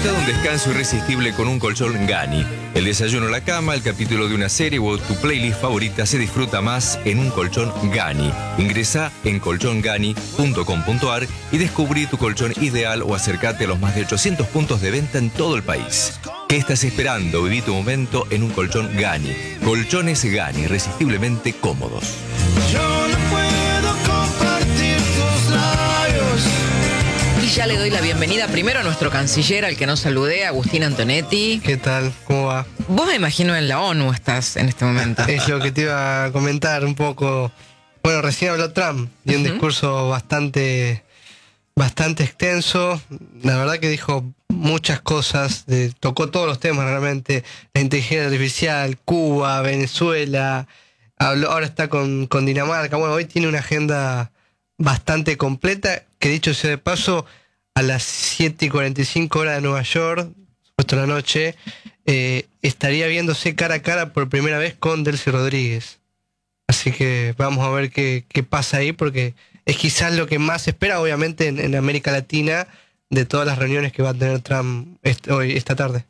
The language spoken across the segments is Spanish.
Disfruta de un descanso irresistible con un colchón Gani. El desayuno a la cama, el capítulo de una serie o tu playlist favorita se disfruta más en un colchón Gani. Ingresa en colchongani.com.ar y descubrí tu colchón ideal o acércate a los más de 800 puntos de venta en todo el país. ¿Qué estás esperando? Viví tu momento en un colchón Gani. Colchones Gani, irresistiblemente cómodos. Yo no puedo compartir tus labios. Y ya le doy la bienvenida primero a nuestro canciller, al que nos saludé, Agustín Antonetti. ¿Qué tal? ¿Cómo va? Vos me imagino en la ONU estás en este momento. Es lo que te iba a comentar un poco. Bueno, recién habló Trump, dio un discurso bastante extenso. La verdad que dijo muchas cosas, tocó todos los temas realmente. La inteligencia artificial, Cuba, Venezuela, ahora está con Dinamarca. Bueno, hoy tiene una agenda bastante completa, que dicho sea de paso, a las 7:45 horas de Nueva York, supuesto la noche, estaría viéndose cara a cara por primera vez con Delcy Rodríguez. Así que vamos a ver qué pasa ahí, porque es quizás lo que más se espera, obviamente, en América Latina, de todas las reuniones que va a tener Trump esta tarde.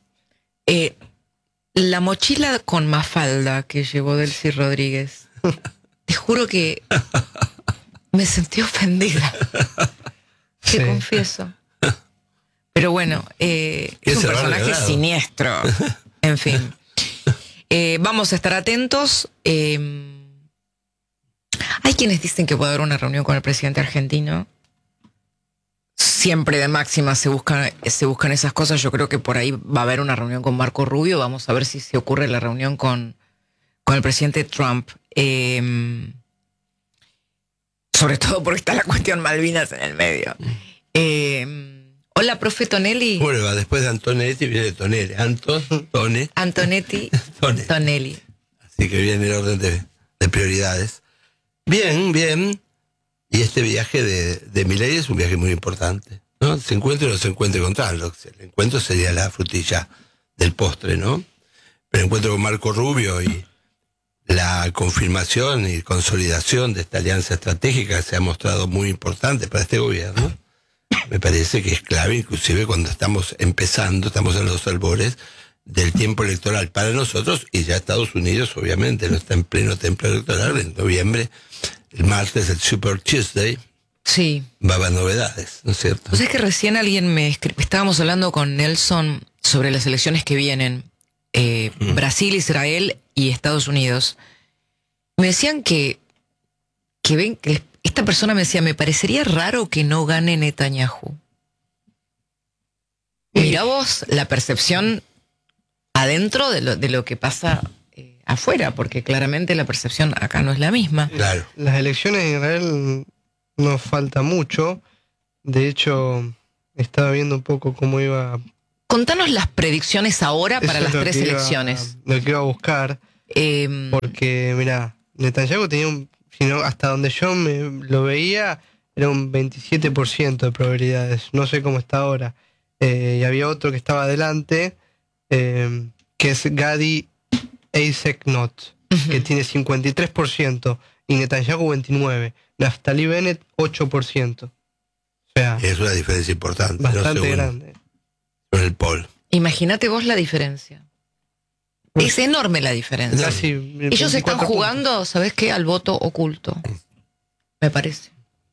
La mochila con mafalda que llevó Delcy Rodríguez, te juro que me sentí ofendida. Te confieso. Pero bueno, es un personaje siniestro. En fin. Vamos a estar atentos. Hay quienes dicen que puede haber una reunión con el presidente argentino. Siempre de máxima se buscan esas cosas. Yo creo que por ahí va a haber una reunión con Marco Rubio. Vamos a ver si se ocurre la reunión con el presidente Trump. Sobre todo porque está la cuestión Malvinas en el medio. Hola, profe Tonelli. Bueno, después de Antonetti viene Tonelli. Antonetti Tonelli. Así que viene el orden de prioridades. Bien. Y este viaje de Milei es un viaje muy importante, ¿no? Se encuentre o no se encuentre con Trump. El encuentro sería la frutilla del postre, ¿no? Pero el encuentro con Marco Rubio y la confirmación y consolidación de esta alianza estratégica se ha mostrado muy importante para este gobierno. Me parece que es clave, inclusive cuando estamos empezando, estamos en los albores del tiempo electoral para nosotros, y ya Estados Unidos obviamente no está en pleno tiempo electoral. En noviembre, el martes, el Super Tuesday, sí, va a haber novedades, ¿no es cierto? Pues es que recién alguien estábamos hablando con Nelson sobre las elecciones que vienen, Brasil, Israel y Estados Unidos. Me decían que ven que esta persona me decía, me parecería raro que no gane Netanyahu. Mirá vos la percepción adentro de lo que pasa afuera, porque claramente la percepción acá no es la misma. Claro. Las elecciones en Israel no falta mucho. De hecho, estaba viendo un poco cómo iba. Contanos las predicciones ahora para las tres elecciones. Lo que iba a buscar. Porque, mirá, Netanyahu tenía hasta donde yo lo veía, era un 27% de probabilidades. No sé cómo está ahora. Y había otro que estaba adelante, que es Gadi Eiseknot, que tiene 53%, y Netanyahu 29%. Naftali Bennett 8%. O sea, es una diferencia importante. Bastante grande. Con el poll. Imagínate vos la diferencia. Es enorme la diferencia. Ellos están jugando, ¿sabés qué? Al voto oculto. Me parece.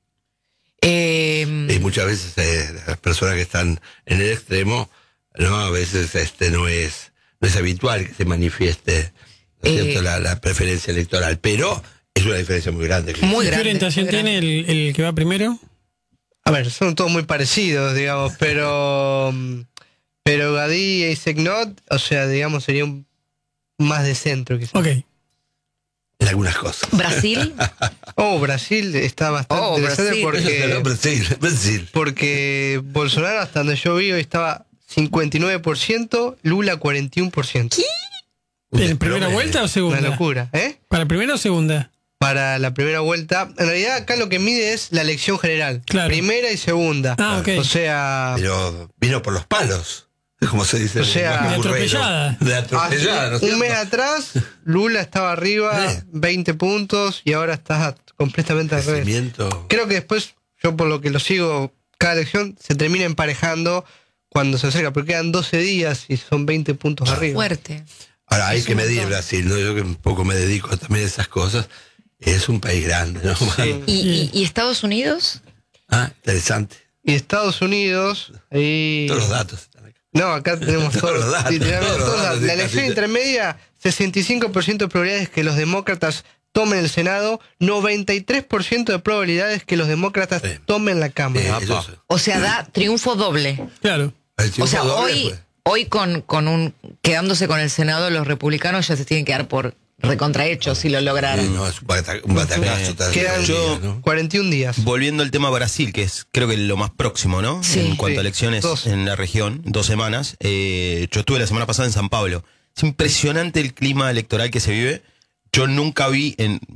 Y muchas veces las personas que están en el extremo, no, a veces no es habitual que se manifieste, ¿no es cierto?, la preferencia electoral, pero es una diferencia muy grande. Muy grande. ¿Qué orientación tiene el que va primero? A ver, son todos muy parecidos, digamos, pero Gadi y Eiseknot, o sea, digamos, sería un más de centro quizás. Ok. En algunas cosas. ¿Brasil? Brasil está bastante interesante Brasil. Porque Bolsonaro, hasta donde yo vi, hoy estaba 59%, Lula 41%. ¿En la primera vuelta o segunda? Una locura, ¿eh? ¿Para primera o segunda? Para la primera vuelta. En realidad acá lo que mide es la elección general. Claro. Primera y segunda. Ok. O sea... Pero vino por los palos. Como se dice. O sea, de atropellada. De atropellada, ¿no es cierto? Un mes atrás, Lula estaba arriba, 20 puntos, y ahora está completamente al revés. Creo que después, yo por lo que lo sigo, cada elección se termina emparejando cuando se acerca, porque quedan 12 días y son 20 puntos arriba. Fuerte. Ahora, hay Es que un medir montón. Brasil, ¿no? Yo que un poco me dedico también a esas cosas. Es un país grande, ¿no? ¿Y Estados Unidos? Ah, interesante. Y Estados Unidos, ahí... Todos los datos están acá. No, acá tenemos Todos los datos, literalmente todos los todos datos, la sí, elección casi. intermedia, 65% de probabilidades que los demócratas tomen el Senado, 93% de probabilidades que los demócratas Sí. tomen la Cámara. Eso sí. O sea, da triunfo doble. Claro. El O triunfo sea, doble, hoy, pues. hoy quedándose con el Senado, los republicanos ya se tienen que dar por recontrahechos si lo lograron. No, es un batacazo. Quedan ¿no? 41 días. Volviendo al tema Brasil, que es creo que lo más próximo, ¿no? Sí. En cuanto Sí. a elecciones 2. en la región, 2 semanas. Yo estuve la semana pasada en San Pablo. Es impresionante el clima electoral que se vive. Yo nunca vi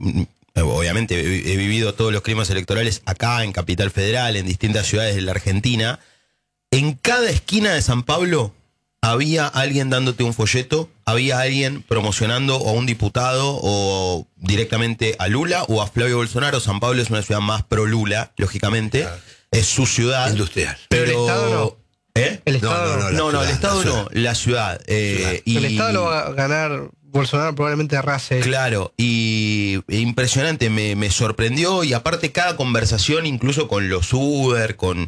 obviamente he vivido todos los climas electorales acá en Capital Federal, en distintas ciudades de la Argentina. En cada esquina de San Pablo había alguien dándote un folleto, había alguien promocionando o a un diputado o directamente a Lula o a Flavio Bolsonaro. San Pablo es una ciudad más pro Lula, lógicamente. Claro. Es su ciudad. Industrial. Pero el Estado no. ¿Eh? El Estado No, la el Estado ciudad. no, la ciudad. Y El Estado lo va a ganar Bolsonaro, probablemente arrase. claro, y impresionante, me sorprendió. Y aparte cada conversación, incluso con los Uber, con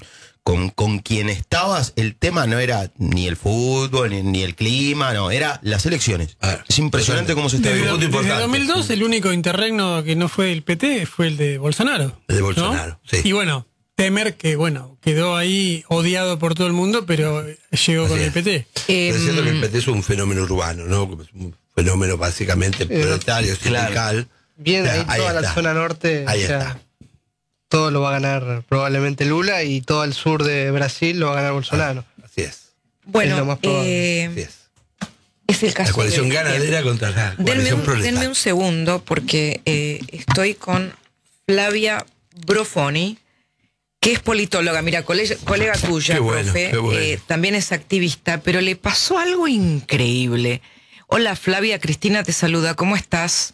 quien estabas, el tema no era ni el fútbol, ni el clima, no, era las elecciones. Ah, Es impresionante cómo se está Desde, viviendo. punto desde importante. 2002 el único interregno que no fue el PT fue el de Bolsonaro. El de ¿no? Bolsonaro, sí. Y bueno, Temer que quedó ahí odiado por todo el mundo, pero llegó con Así el es. PT. Es cierto que el PT es un fenómeno urbano, ¿no? Como es un fenómeno básicamente proletario, sindical. Bien, Claro, ahí toda la está. zona norte, Ahí o sea, está. todo lo va a ganar probablemente Lula y todo el sur de Brasil lo va a ganar Bolsonaro. Así es. Es lo Bueno, más probable. Así es. es el caso La coalición de- ganadera contra la Denme coalición un proletaria. segundo porque estoy con Flavia Brofoni, que es politóloga, mira, colega tuya, Qué bueno, profe, qué bueno. también es activista, pero le pasó algo increíble. Hola Flavia, Cristina te saluda, ¿cómo estás?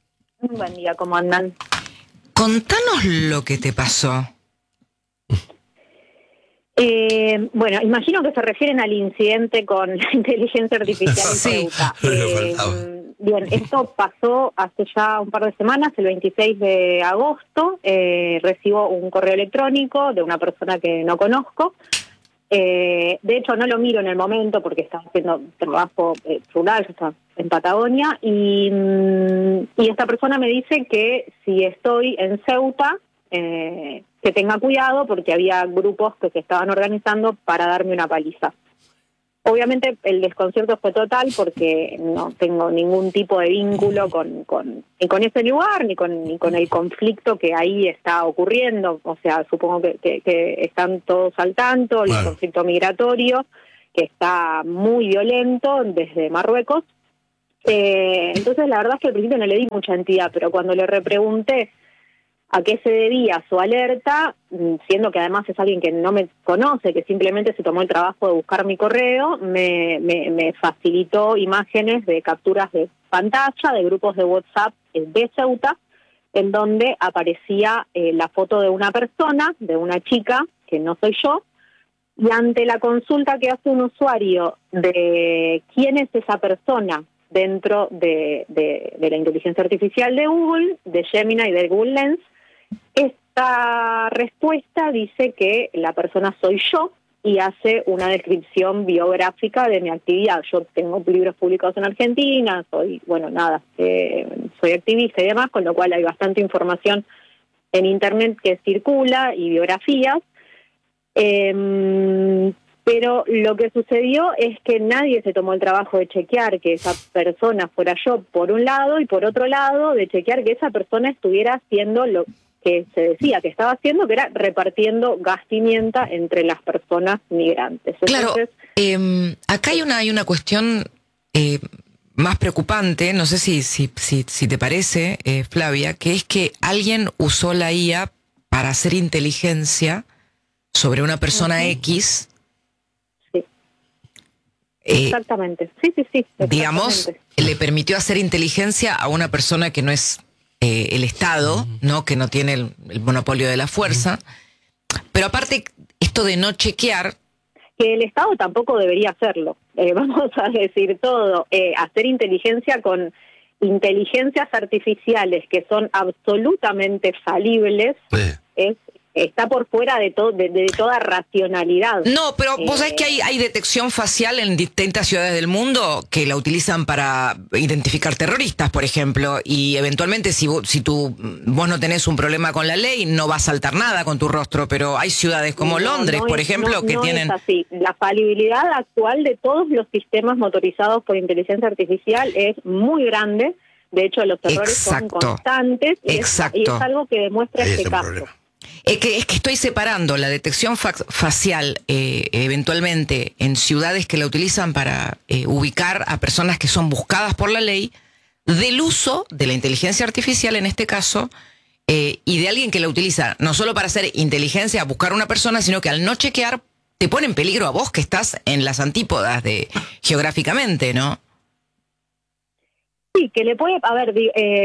Buen día, ¿cómo andan? Contanos lo que te pasó. Bueno, imagino que se refieren al incidente con la inteligencia artificial en Sí. Ceuta. Lo faltaba. Bien, esto pasó hace ya un par de semanas, el 26 de agosto. Recibo un correo electrónico de una persona que no conozco. De hecho, no lo miro en el momento porque estaba haciendo trabajo rural, yo estaba en Patagonia, y esta persona me dice que si estoy en Ceuta, que tenga cuidado porque había grupos que se estaban organizando para darme una paliza. Obviamente el desconcierto fue total porque no tengo ningún tipo de vínculo ni con ese lugar, ni con el conflicto que ahí está ocurriendo. O sea, supongo que están todos al tanto, el Claro. conflicto migratorio, que está muy violento desde Marruecos. Entonces la verdad es que al principio no le di mucha entidad, pero cuando le repregunté a qué se debía su alerta, siendo que además es alguien que no me conoce, que simplemente se tomó el trabajo de buscar mi correo, me facilitó imágenes de capturas de pantalla de grupos de WhatsApp de Ceuta, en donde aparecía la foto de una persona, de una chica, que no soy yo, y ante la consulta que hace un usuario de quién es esa persona dentro de la inteligencia artificial de Google, de Gemini y de Google Lens, esta respuesta dice que la persona soy yo y hace una descripción biográfica de mi actividad. Yo tengo libros publicados en Argentina, soy activista y demás, con lo cual hay bastante información en Internet que circula y biografías. Pero lo que sucedió es que nadie se tomó el trabajo de chequear que esa persona fuera yo, por un lado, y por otro lado, de chequear que esa persona estuviera haciendo lo que se decía que estaba haciendo, que era repartiendo gas pimienta entre las personas migrantes. Claro, Entonces, acá hay una cuestión más preocupante, no sé si te parece, Flavia, que es que alguien usó la IA para hacer inteligencia sobre una persona X. sí. Exactamente. Sí. Digamos, exactamente. le permitió hacer inteligencia a una persona que no es el Estado, ¿no? Que no tiene el monopolio de la fuerza. Pero aparte, esto de no chequear, que el Estado tampoco debería hacerlo. Vamos a decir todo, hacer inteligencia con inteligencias artificiales que son absolutamente falibles, está por fuera de toda racionalidad. No, pero vos sabés que hay detección facial en distintas ciudades del mundo que la utilizan para identificar terroristas, por ejemplo, y eventualmente si vos no tenés un problema con la ley, no va a saltar nada con tu rostro, pero hay ciudades como Londres, por ejemplo, que tienen... No es así. La falibilidad actual de todos los sistemas motorizados por inteligencia artificial es muy grande. De hecho, los errores son constantes y es algo que demuestra este caso. Es que estoy separando la detección facial eventualmente en ciudades que la utilizan para ubicar a personas que son buscadas por la ley del uso de la inteligencia artificial en este caso y de alguien que la utiliza no solo para hacer inteligencia, buscar a una persona, sino que al no chequear te pone en peligro a vos que estás en las antípodas geográficamente, ¿no? Sí, que le puede... A ver,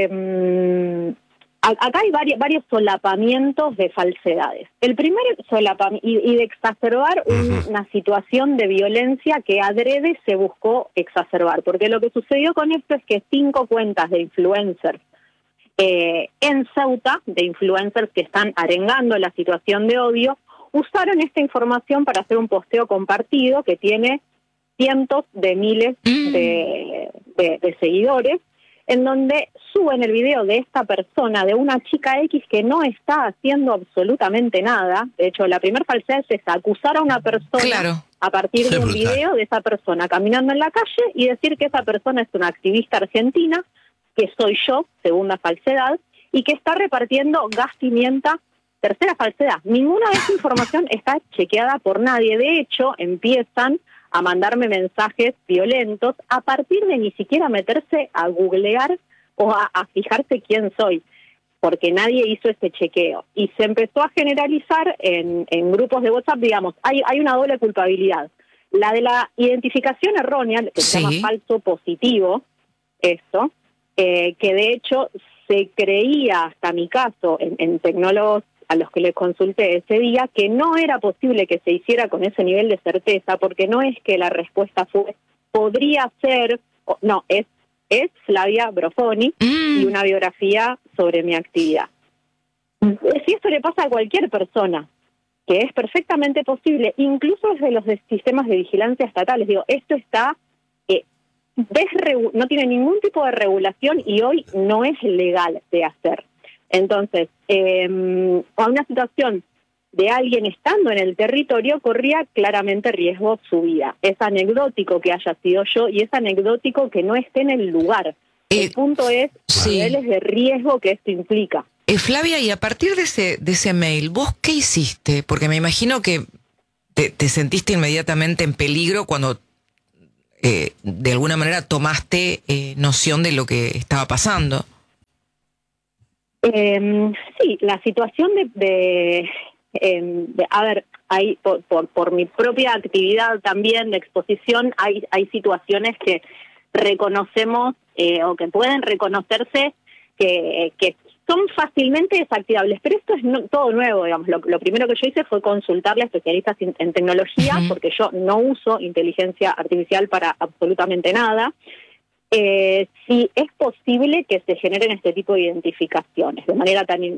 acá hay varios solapamientos de falsedades. El primer solapamiento, y de exacerbar una situación de violencia que adrede se buscó exacerbar. Porque lo que sucedió con esto es que 5 cuentas de influencers en Ceuta, de influencers que están arengando la situación de odio, usaron esta información para hacer un posteo compartido que tiene cientos de miles de seguidores, en donde suben el video de esta persona, de una chica X que no está haciendo absolutamente nada. De hecho, la primera falsedad es esa, acusar a una persona a partir de un video de esa persona caminando en la calle y decir que esa persona es una activista argentina, que soy yo, segunda falsedad, y que está repartiendo gas pimienta, tercera falsedad. Ninguna de esa información está chequeada por nadie. De hecho, empiezan a mandarme mensajes violentos a partir de ni siquiera meterse a googlear o a fijarse quién soy, porque nadie hizo ese chequeo. Y se empezó a generalizar en grupos de WhatsApp, digamos, hay una doble culpabilidad. La de la identificación errónea, que se llama falso positivo, esto, que de hecho se creía, hasta mi caso, en tecnólogos a los que les consulté ese día, que no era posible que se hiciera con ese nivel de certeza, porque no es que la respuesta fue, podría ser, no, es Flavia Brofoni y una biografía sobre mi actividad. Si esto le pasa a cualquier persona, que es perfectamente posible, incluso desde los sistemas de vigilancia estatales, digo, esto está, no tiene ningún tipo de regulación y hoy no es legal de hacer. Entonces, a una situación de alguien estando en el territorio corría claramente riesgo su vida. Es anecdótico que haya sido yo y es anecdótico que no esté en el lugar. El punto es los niveles de riesgo que esto implica. Flavia, y a partir de ese mail, ¿vos qué hiciste? Porque me imagino que te sentiste inmediatamente en peligro cuando de alguna manera tomaste noción de lo que estaba pasando. Sí, la situación a ver, hay por mi propia actividad también de exposición, hay situaciones que reconocemos o que pueden reconocerse que son fácilmente desactivables, pero esto es todo nuevo, digamos. Lo primero que yo hice fue consultarle a especialistas en tecnología, porque yo no uso inteligencia artificial para absolutamente nada. Si es posible que se generen este tipo de identificaciones de manera tan